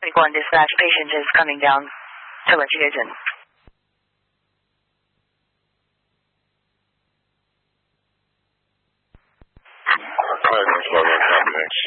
1 dispatch, patient is coming down to Lexington. Hi, Miss Logan, company.